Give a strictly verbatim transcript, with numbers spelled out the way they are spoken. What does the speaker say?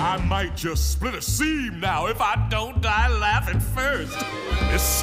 I might just split a seam now if I don't die laughing first. It's